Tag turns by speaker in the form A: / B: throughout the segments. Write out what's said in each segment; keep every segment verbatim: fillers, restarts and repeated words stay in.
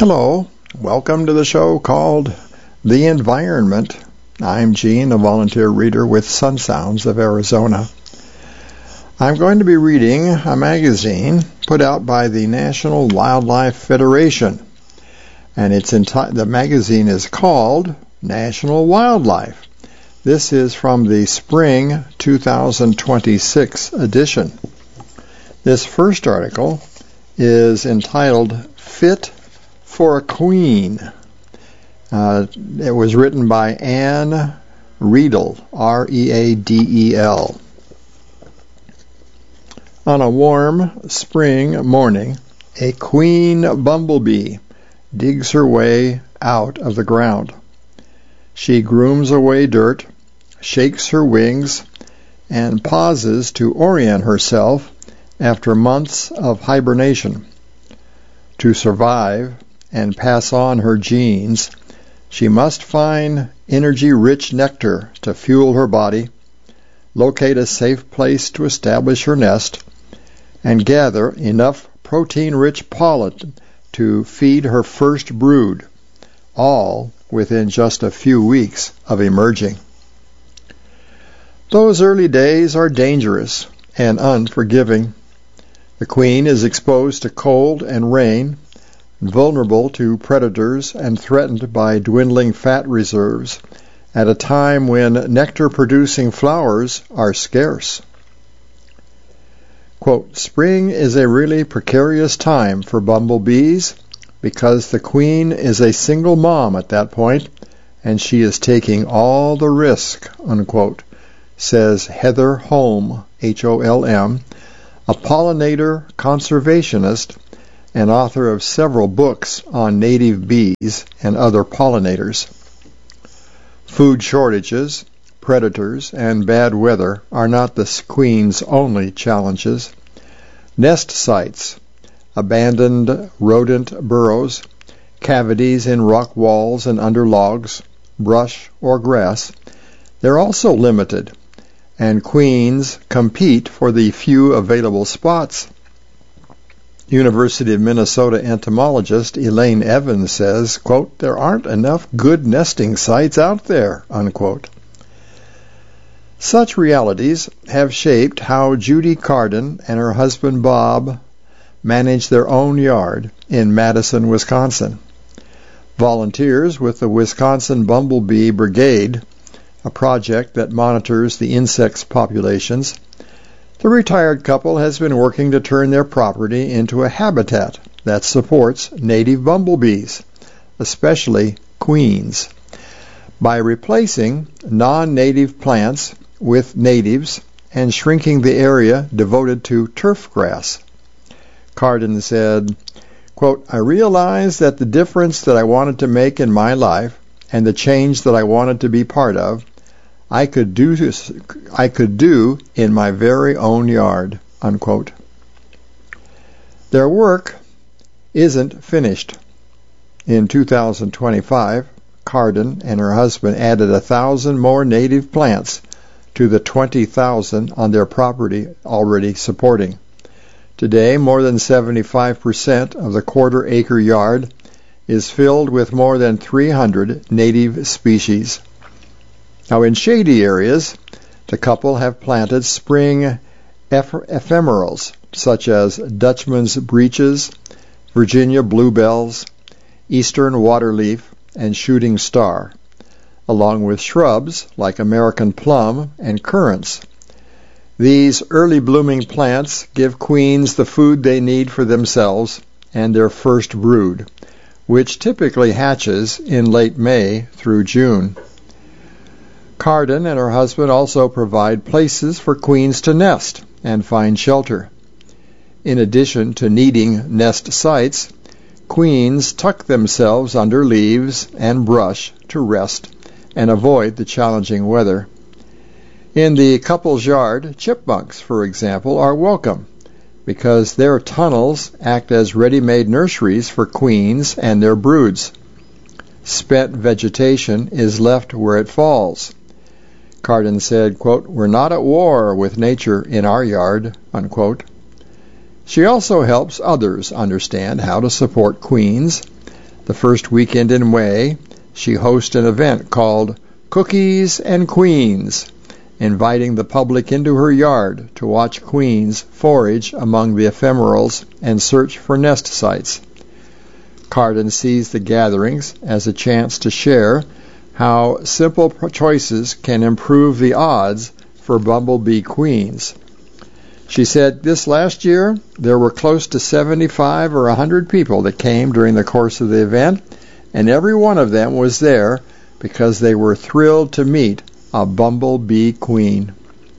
A: Hello, welcome to the show called The Environment. I'm Gene, a volunteer reader with Sun Sounds of Arizona. I'm going to be reading a magazine put out by the National Wildlife Federation, and it's enti- the magazine is called National Wildlife. This is from the Spring two thousand twenty-six edition. This first article is entitled Fit for a Queen. Uh, it was written by Anne Riedel, R E A D E L. On a warm spring morning, a queen bumblebee digs her way out of the ground. She grooms away dirt, shakes her wings, and pauses to orient herself after months of hibernation. To survive and pass on her genes, she must find energy-rich nectar to fuel her body, locate a safe place to establish her nest, and gather enough protein-rich pollen to feed her first brood, all within just a few weeks of emerging. Those early days are dangerous and unforgiving. The queen is exposed to cold and rain, vulnerable to predators and threatened by dwindling fat reserves at a time when nectar-producing flowers are scarce. Quote, spring is a really precarious time for bumblebees because the queen is a single mom at that point and she is taking all the risk, unquote, says Heather Holm, H O L M, a pollinator conservationist and author of several books on native bees and other pollinators. Food shortages, predators, and bad weather are not the queen's only challenges. Nest sites, abandoned rodent burrows, cavities in rock walls and under logs, brush, or grass, they're also limited, and queens compete for the few available spots. University of Minnesota entomologist Elaine Evans says, quote, there aren't enough good nesting sites out there, unquote. Such realities have shaped how Judy Carden and her husband Bob manage their own yard in Madison, Wisconsin. Volunteers with the Wisconsin Bumblebee Brigade, a project that monitors the insects populations, the retired couple has been working to turn their property into a habitat that supports native bumblebees, especially queens, by replacing non-native plants with natives and shrinking the area devoted to turf grass. Carden said, quote, I realized that the difference that I wanted to make in my life and the change that I wanted to be part of I could do this, I could do in my very own yard, unquote. Their work isn't finished. In two thousand twenty-five, Carden and her husband added a thousand more native plants to the twenty thousand on their property already supporting. Today, more than seventy-five percent of the quarter-acre yard is filled with more than three hundred native species. Now, in shady areas, the couple have planted spring eph- ephemerals such as Dutchman's breeches, Virginia bluebells, eastern waterleaf, and shooting star, along with shrubs like American plum and currants. These early blooming plants give queens the food they need for themselves and their first brood, which typically hatches in late May through June. Carden and her husband also provide places for queens to nest and find shelter. In addition to needing nest sites, queens tuck themselves under leaves and brush to rest and avoid the challenging weather. In the couple's yard, chipmunks, for example, are welcome because their tunnels act as ready-made nurseries for queens and their broods. Spent vegetation is left where it falls. Carden said, quote, we're not at war with nature in our yard, unquote. She also helps others understand how to support queens, The first weekend in May, she hosts an event called Cookies and Queens, inviting the public into her yard to watch queens forage among the ephemerals and search for nest sites. Carden sees the gatherings as a chance to share how simple choices can improve the odds for bumblebee queens. She said this last year there were close to seventy-five or one hundred people that came during the course of the event, and every one of them was there because they were thrilled to meet a bumblebee queen.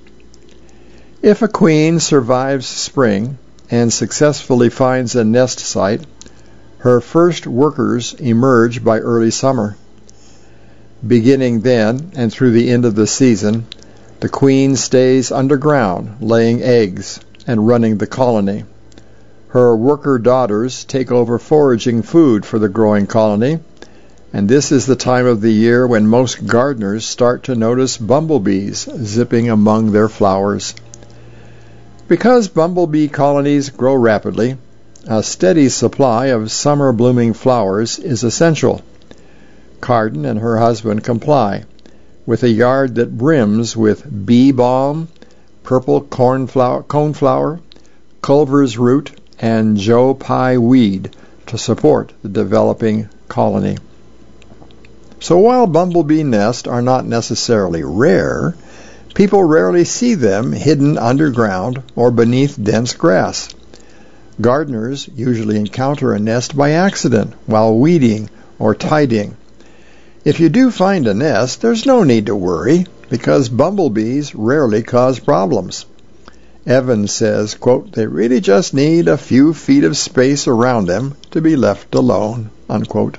A: If a queen survives spring and successfully finds a nest site, her first workers emerge by early summer. Beginning then and through the end of the season, the queen stays underground, laying eggs and running the colony. Her worker daughters take over foraging food for the growing colony, and this is the time of the year when most gardeners start to notice bumblebees zipping among their flowers. Because bumblebee colonies grow rapidly, a steady supply of summer-blooming flowers is essential. Carden and her husband comply, with a yard that brims with bee balm, purple cornflower, coneflower, Culver's root, and Joe Pye weed to support the developing colony. So while bumblebee nests are not necessarily rare, people rarely see them hidden underground or beneath dense grass. Gardeners usually encounter a nest by accident while weeding or tidying. If you do find a nest, there's no need to worry because bumblebees rarely cause problems. Evans says, quote, "They really just need a few feet of space around them to be left alone," unquote.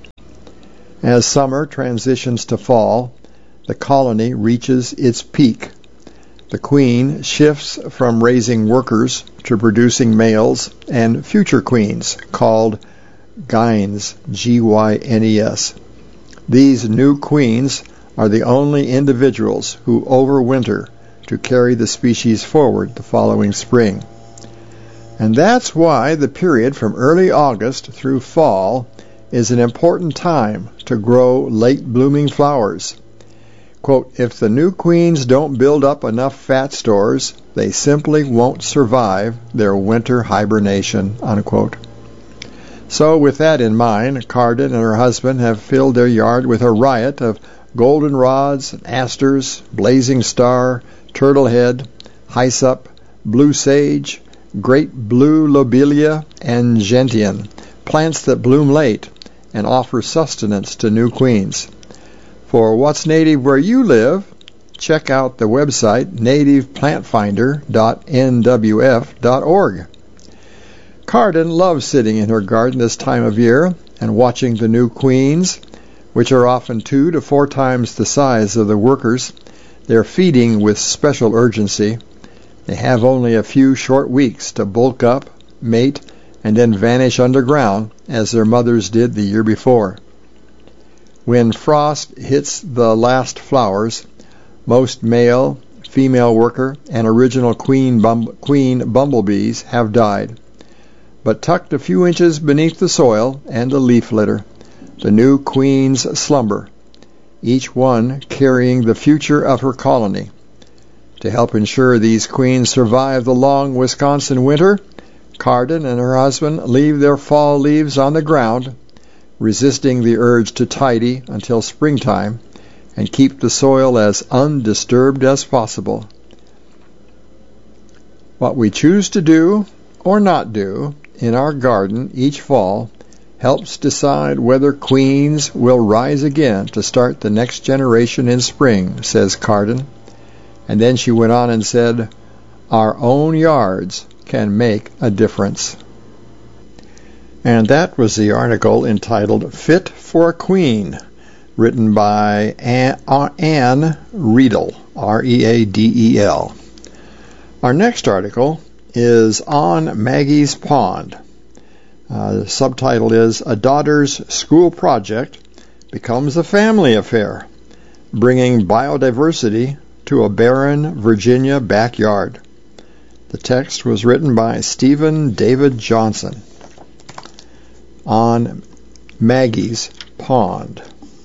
A: As summer transitions to fall, the colony reaches its peak. The queen shifts from raising workers to producing males and future queens, called gynes, G Y N E S. These new queens are the only individuals who overwinter to carry the species forward the following spring. And that's why the period from early August through fall is an important time to grow late-blooming flowers. Quote, "If the new queens don't build up enough fat stores, they simply won't survive their winter hibernation," unquote. So with that in mind, Carden and her husband have filled their yard with a riot of goldenrods, asters, blazing star, turtlehead, hyssop, blue sage, great blue lobelia, and gentian, plants that bloom late and offer sustenance to new queens. For what's native where you live, check out the website native plant finder dot N W F dot org. Carden loves sitting in her garden this time of year and watching the new queens, which are often two to four times the size of the workers. They're feeding with special urgency. They have only a few short weeks to bulk up, mate, and then vanish underground as their mothers did the year before. When frost hits the last flowers, most male, female worker, and original queen, bum- queen bumblebees have died. But tucked a few inches beneath the soil and the leaf litter, the new queens slumber, each one carrying the future of her colony. To help ensure these queens survive the long Wisconsin winter, Carden and her husband leave their fall leaves on the ground, resisting the urge to tidy until springtime and keep the soil as undisturbed as possible. What we choose to do or not do in our garden each fall helps decide whether queens will rise again to start the next generation in spring, says Carden. And then she went on and said, "Our own yards can make a difference." And that was the article entitled Fit for a Queen, written by Anne Riedel, R E A D E L. Our next article is On Maggie's Pond. Uh, the subtitle is A Daughter's School Project Becomes a Family Affair, Bringing Biodiversity to a Barren Virginia Backyard. The text was written by Stephen David Johnson. On Maggie's Pond.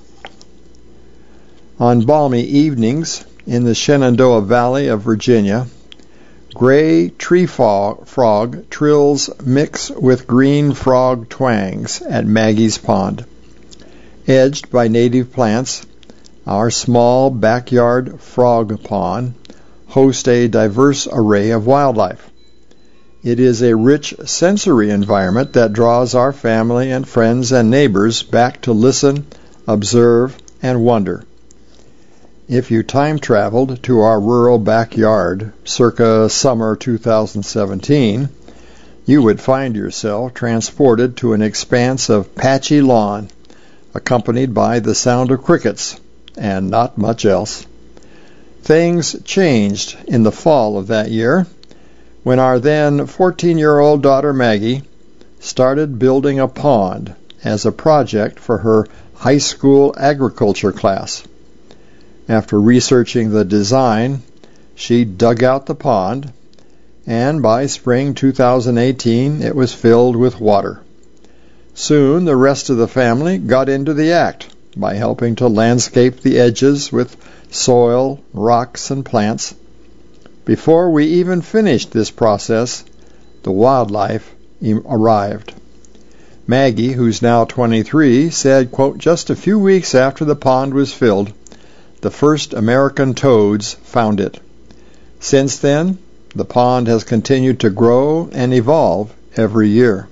A: On balmy evenings in the Shenandoah Valley of Virginia, gray tree frog, frog trills mix with green frog twangs at Maggie's Pond. Edged by native plants, our small backyard frog pond hosts a diverse array of wildlife. It is a rich sensory environment that draws our family and friends and neighbors back to listen, observe, and wonder. If you time traveled to our rural backyard circa summer two thousand seventeen, you would find yourself transported to an expanse of patchy lawn, accompanied by the sound of crickets, and not much else. Things changed in the fall of that year when our then fourteen-year-old daughter Maggie started building a pond as a project for her high school agriculture class. After researching the design, she dug out the pond, and by spring two thousand eighteen it was filled with water. Soon the rest of the family got into the act by helping to landscape the edges with soil, rocks, and plants. Before we even finished this process, the wildlife arrived. Maggie, who's now twenty-three, said, quote, "Just a few weeks after the pond was filled, the first American toads found it. Since then, the pond has continued to grow and evolve every year."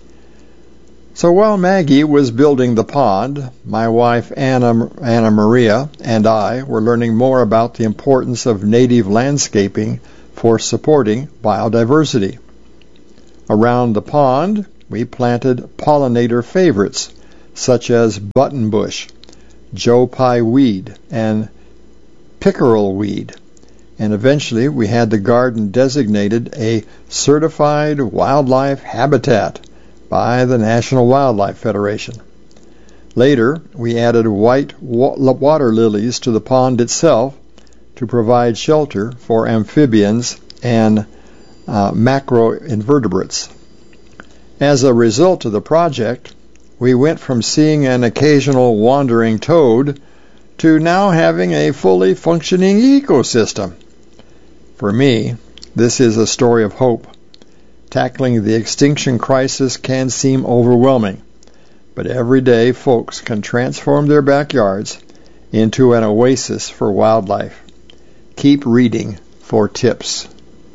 A: So while Maggie was building the pond, my wife Anna, Anna Maria and I were learning more about the importance of native landscaping for supporting biodiversity. Around the pond, we planted pollinator favorites such as buttonbush, Joe Pye weed, and pickerel weed, and eventually we had the garden designated a certified wildlife habitat by the National Wildlife Federation. Later, we added white water lilies to the pond itself to provide shelter for amphibians and uh, macroinvertebrates. As a result of the project, we went from seeing an occasional wandering toad to now having a fully functioning ecosystem. For me, this is a story of hope. Tackling the extinction crisis can seem overwhelming, but every day folks can transform their backyards into an oasis for wildlife. Keep reading for tips.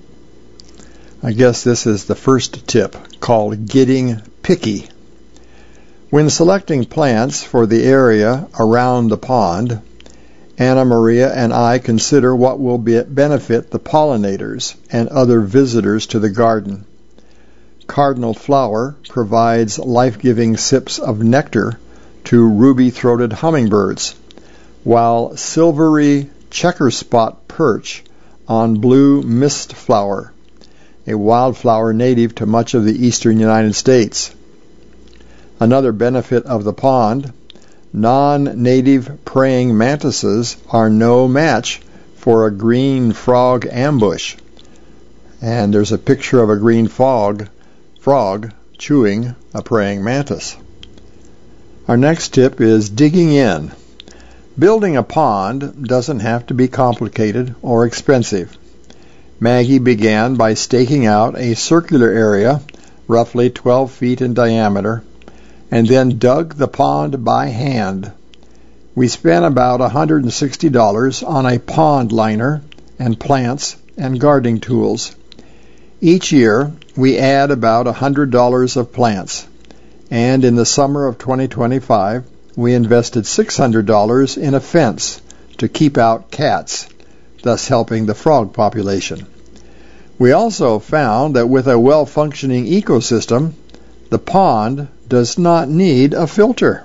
A: I guess this is the first tip, called Getting Picky. When selecting plants for the area around the pond, Anna Maria and I consider what will be benefit the pollinators and other visitors to the garden. Cardinal flower provides life-giving sips of nectar to ruby-throated hummingbirds, while silvery checker spot perch on blue mist flower, a wildflower native to much of the eastern United States. Another benefit of the pond, non-native praying mantises are no match for a green frog ambush. And there's a picture of a green frog, frog chewing a praying mantis. Our next tip is digging in. Building a pond doesn't have to be complicated or expensive. Maggie began by staking out a circular area, roughly twelve feet in diameter, and then dug the pond by hand. We spent about one hundred sixty dollars on a pond liner and plants and gardening tools. Each year, we add about one hundred dollars of plants, and in the summer of twenty twenty-five, we invested six hundred dollars in a fence to keep out cats, thus helping the frog population. We also found that with a well-functioning ecosystem, the pond does not need a filter.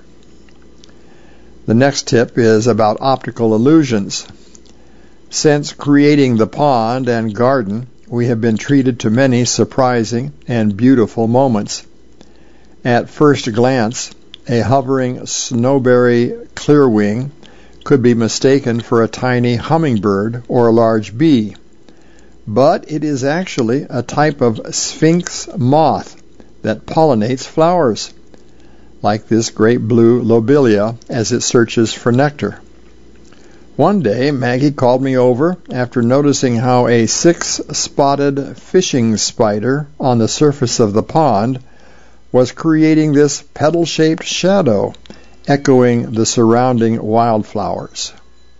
A: The next tip is about optical illusions. Since creating the pond and garden, we have been treated to many surprising and beautiful moments. At first glance, a hovering snowberry clearwing could be mistaken for a tiny hummingbird or a large bee, but it is actually a type of sphinx moth that pollinates flowers. like this great blue lobelia, as it searches for nectar. One day, Maggie called me over after noticing how a six-spotted fishing spider on the surface of the pond was creating this petal-shaped shadow, echoing the surrounding wildflowers.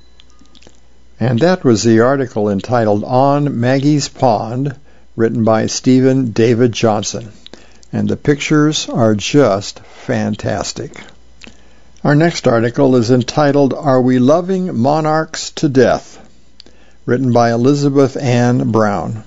A: And that was the article entitled On Maggie's Pond, written by Stephen David Johnson. And the pictures are just fantastic. Our next article is entitled, Are We Loving Monarchs to Death? Written by Elizabeth Ann Brown.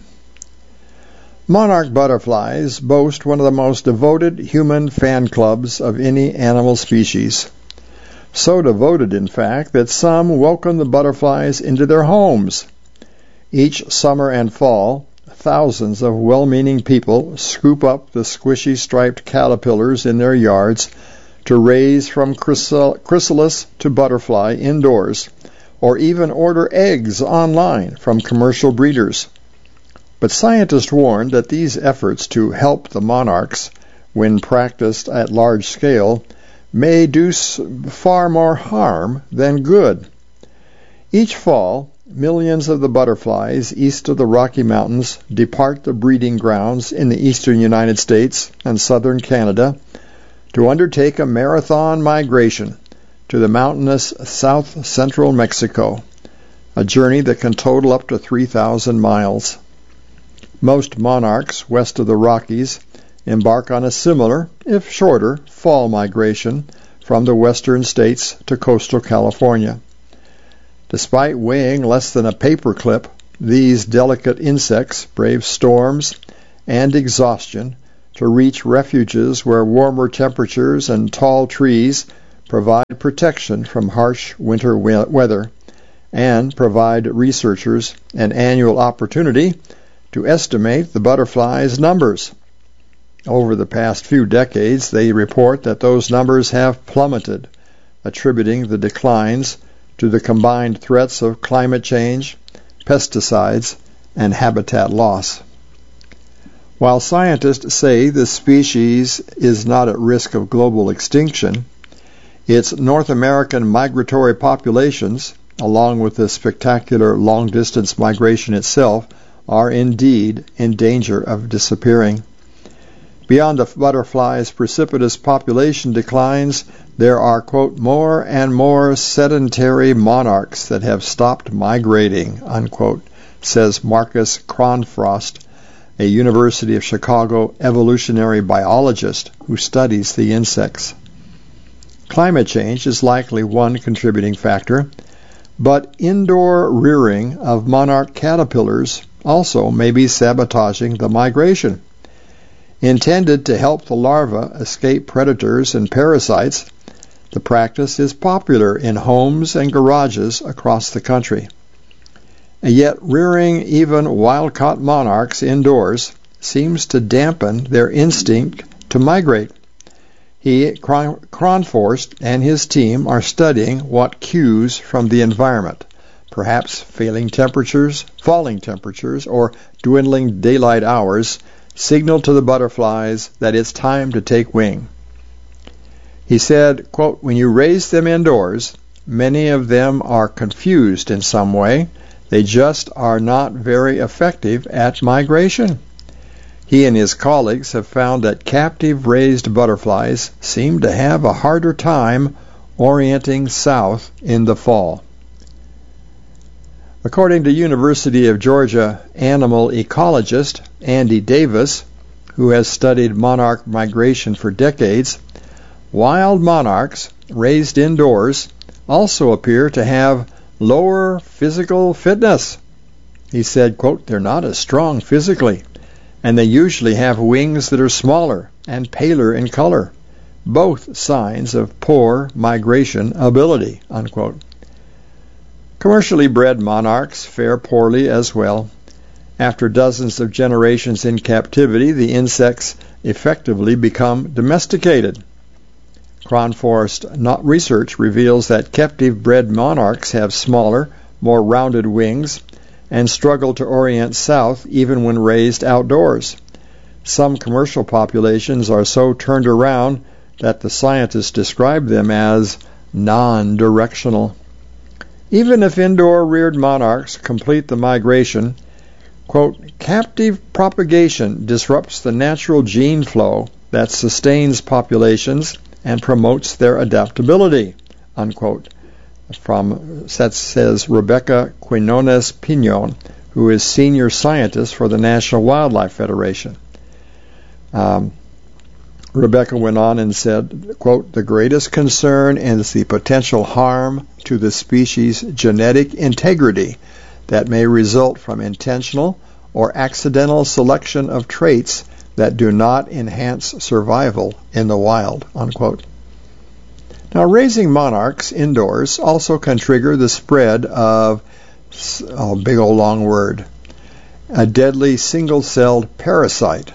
A: Monarch butterflies boast one of the most devoted human fan clubs of any animal species. So devoted, in fact, that some welcome the butterflies into their homes. Each summer and fall, thousands of well-meaning people scoop up the squishy striped caterpillars in their yards to raise from chrysalis to butterfly indoors, or even order eggs online from commercial breeders. But scientists warn that these efforts to help the monarchs, when practiced at large scale, may do far more harm than good. Each fall, millions of the butterflies east of the Rocky Mountains depart the breeding grounds in the eastern United States and southern Canada to undertake a marathon migration to the mountainous south-central Mexico, a journey that can total up to three thousand miles. Most monarchs west of the Rockies embark on a similar, if shorter, fall migration from the western states to coastal California. Despite weighing less than a paperclip, these delicate insects brave storms and exhaustion to reach refuges where warmer temperatures and tall trees provide protection from harsh winter we- weather and provide researchers an annual opportunity to estimate the butterflies' numbers. Over the past few decades, they report that those numbers have plummeted, attributing the declines to the combined threats of climate change, pesticides, and habitat loss. While scientists say the species is not at risk of global extinction, its North American migratory populations, along with the spectacular long-distance migration itself, are indeed in danger of disappearing. Beyond the butterfly's precipitous population declines, there are, quote, more and more sedentary monarchs that have stopped migrating, unquote, says Marcus Cronfrost, a University of Chicago evolutionary biologist who studies the insects. Climate change is likely one contributing factor, but indoor rearing of monarch caterpillars also may be sabotaging the migration. Intended to help the larvae escape predators and parasites, the practice is popular in homes and garages across the country. And yet rearing even wild-caught monarchs indoors seems to dampen their instinct to migrate. He, Cronfrost, and his team are studying what cues from the environment, perhaps failing temperatures, falling temperatures, or dwindling daylight hours, signal to the butterflies that it's time to take wing. He said, quote, when you raise them indoors, many of them are confused in some way. They just are not very effective at migration. He and his colleagues have found that captive-raised butterflies seem to have a harder time orienting south in the fall. According to University of Georgia animal ecologist Andy Davis, who has studied monarch migration for decades, wild monarchs raised indoors also appear to have lower physical fitness. He said, quote, they're not as strong physically, and they usually have wings that are smaller and paler in color, both signs of poor migration ability, unquote. Commercially bred monarchs fare poorly as well. After dozens of generations in captivity, the insects effectively become domesticated. Cronfrost research reveals that captive-bred monarchs have smaller, more rounded wings and struggle to orient south even when raised outdoors. Some commercial populations are so turned around that the scientists describe them as non-directional. Even if indoor-reared monarchs complete the migration, quote, captive propagation disrupts the natural gene flow that sustains populations and promotes their adaptability, unquote. From, that says Rebecca Quinones Pinon, who is senior scientist for the National Wildlife Federation. Um, Rebecca went on and said, quote, the greatest concern is the potential harm to the species' genetic integrity that may result from intentional or accidental selection of traits that do not enhance survival in the wild, unquote. Now, raising monarchs indoors also can trigger the spread of, oh, big old long word, a deadly single-celled parasite.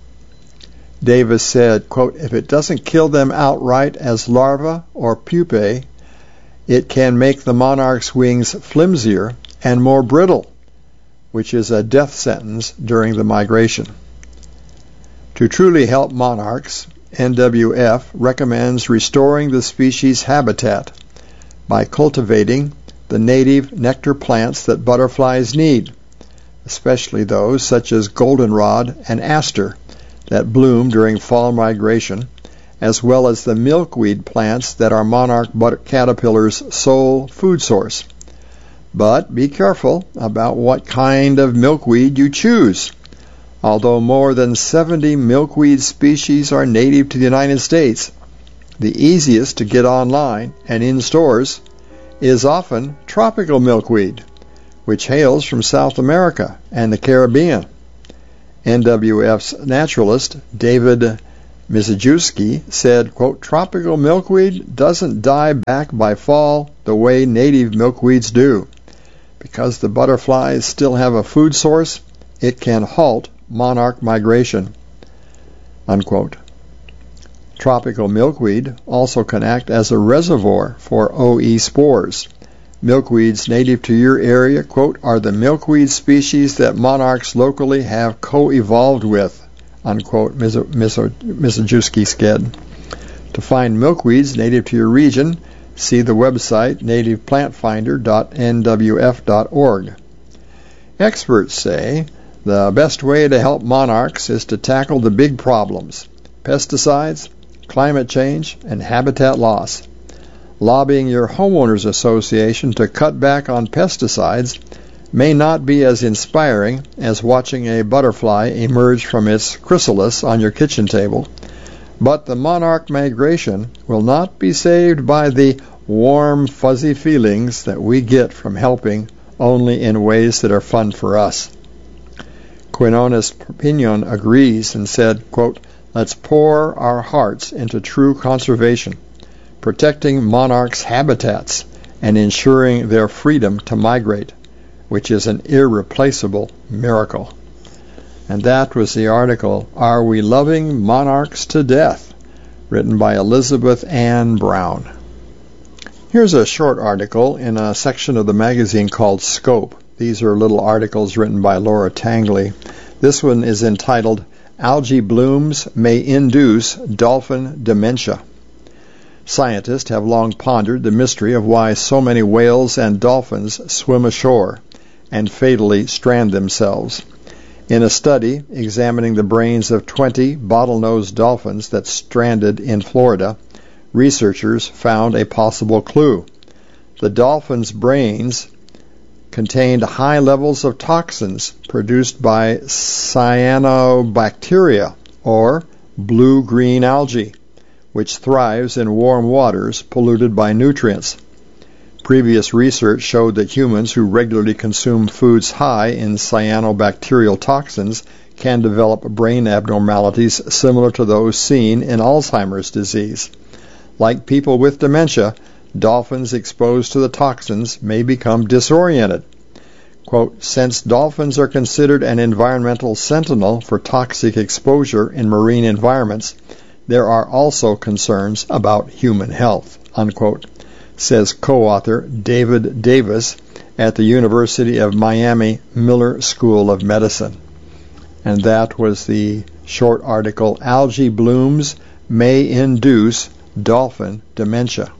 A: Davis said, quote, if it doesn't kill them outright as larvae or pupae, it can make the monarch's wings flimsier and more brittle, which is a death sentence during the migration. To truly help monarchs, N W F recommends restoring the species' habitat by cultivating the native nectar plants that butterflies need, especially those such as goldenrod and aster that bloom during fall migration, as well as the milkweed plants that are monarch caterpillars' sole food source. But be careful about what kind of milkweed you choose. Although more than seventy milkweed species are native to the United States, the easiest to get online and in stores is often tropical milkweed, which hails from South America and the Caribbean. N W F's naturalist David Mizejewski said, quote, tropical milkweed doesn't die back by fall the way native milkweeds do. Because the butterflies still have a food source, it can halt monarch migration, unquote. Tropical milkweed also can act as a reservoir for O E spores. Milkweeds native to your area, quote, are the milkweed species that monarchs locally have co-evolved with, unquote, Mizejewski said. To find milkweeds native to your region, see the website native plant finder dot N W F dot org. Experts say the best way to help monarchs is to tackle the big problems: pesticides, climate change, and habitat loss. Lobbying your homeowners association to cut back on pesticides may not be as inspiring as watching a butterfly emerge from its chrysalis on your kitchen table, but the monarch migration will not be saved by the warm, fuzzy feelings that we get from helping only in ways that are fun for us. Quinones Pinon agrees and said, quote, let's pour our hearts into true conservation, protecting monarchs' habitats and ensuring their freedom to migrate, which is an irreplaceable miracle. And that was the article, Are We Loving Monarchs to Death?, written by Elizabeth Ann Brown. Here's a short article in a section of the magazine called Scope. These are little articles written by Laura Tangley. This one is entitled, Algae Blooms May Induce Dolphin Dementia. Scientists have long pondered the mystery of why so many whales and dolphins swim ashore and fatally strand themselves. In a study examining the brains of twenty bottlenose dolphins that stranded in Florida, researchers found a possible clue. The dolphins' brains contained high levels of toxins produced by cyanobacteria, or blue-green algae, which thrives in warm waters polluted by nutrients. Previous research showed that humans who regularly consume foods high in cyanobacterial toxins can develop brain abnormalities similar to those seen in Alzheimer's disease. Like people with dementia, dolphins exposed to the toxins may become disoriented. Quote, since dolphins are considered an environmental sentinel for toxic exposure in marine environments, there are also concerns about human health, unquote, says co-author David Davis at the University of Miami Miller School of Medicine. And that was the short article, Algae Blooms may induce dolphin dementia.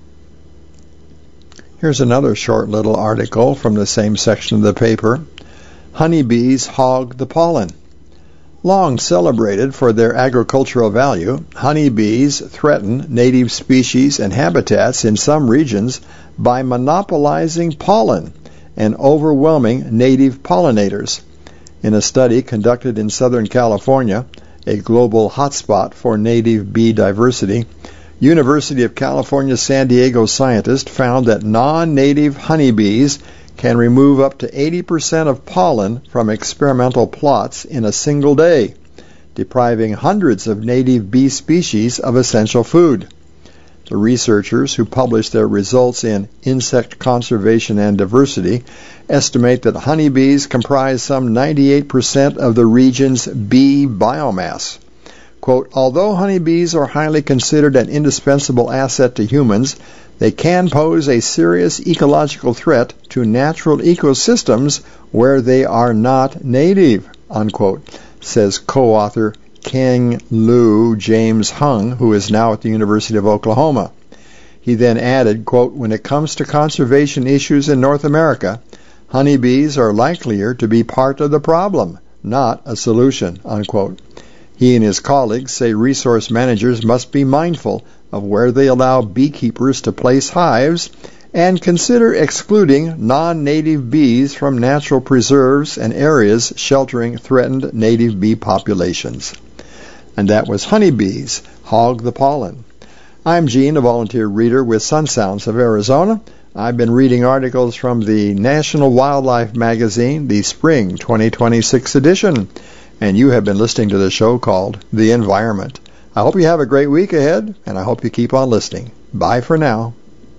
A: Here's another short little article from the same section of the paper. Honeybees hog the pollen. Long celebrated for their agricultural value, honeybees threaten native species and habitats in some regions by monopolizing pollen and overwhelming native pollinators. In a study conducted in Southern California, a global hotspot for native bee diversity, University of California San Diego scientists found that non-native honeybees can remove up to eighty percent of pollen from experimental plots in a single day, depriving hundreds of native bee species of essential food. The researchers, who published their results in Insect Conservation and Diversity, estimate that honeybees comprise some ninety-eight percent of the region's bee biomass. Quote, although honeybees are highly considered an indispensable asset to humans, they can pose a serious ecological threat to natural ecosystems where they are not native, unquote, says co-author Keng Lu James Hung, who is now at the University of Oklahoma. He then added, quote, when it comes to conservation issues in North America, honeybees are likelier to be part of the problem, not a solution, unquote. He and his colleagues say resource managers must be mindful of where they allow beekeepers to place hives and consider excluding non-native bees from natural preserves and areas sheltering threatened native bee populations. And that was Honeybees Hog the Pollen. I'm Gene, a volunteer reader with Sun Sounds of Arizona. I've been reading articles from the National Wildlife Magazine, the Spring twenty twenty-six edition. And you have been listening to the show called The Environment. I hope you have a great week ahead, and I hope you keep on listening. Bye for now.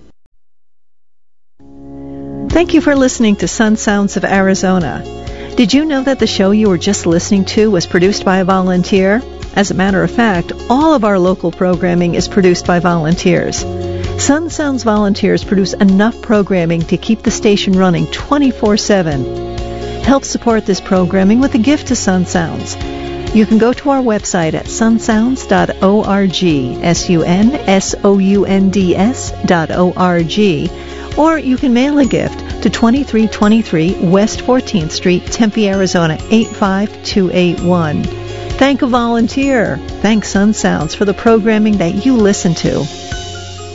B: Thank you for listening to Sun Sounds of Arizona. Did you know that the show you were just listening to was produced by a volunteer? As a matter of fact, all of our local programming is produced by volunteers. Sun Sounds volunteers produce enough programming to keep the station running twenty-four seven. Help support this programming with a gift to Sun Sounds. You can go to our website at sun sounds dot org, S U N S O U N D S dot O R G, or you can mail a gift to twenty-three twenty-three West fourteenth Street, Tempe, Arizona, eight five two eight one. Thank a volunteer. Thank Sun Sounds for the programming that you listen to.